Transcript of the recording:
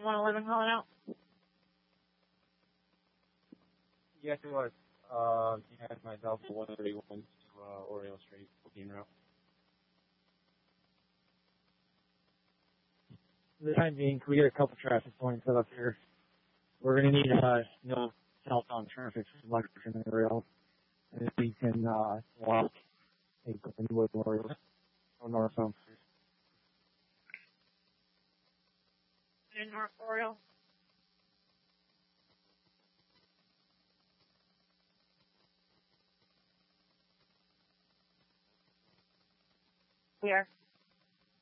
111 calling out. Yes, it was. You had my Delta 131 to Oriole Street, booking route. For the time being, can we get a couple traffic points set up here? We're going to need no southbound traffic from Lexington and Rail. And if we can walk a Glenwood Oriole or northbound. In North Oriole. We are.